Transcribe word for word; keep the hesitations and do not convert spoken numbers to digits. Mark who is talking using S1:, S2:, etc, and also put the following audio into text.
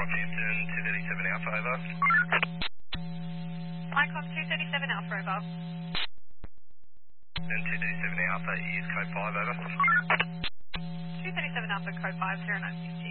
S1: Rockhampton, two thirty-seven Alpha, over.
S2: Icon two thirty-seven Alpha, over.
S1: Then two thirty-seven Alpha is code five, over.
S2: two thirty-seven Alpha, code five, zero nine six.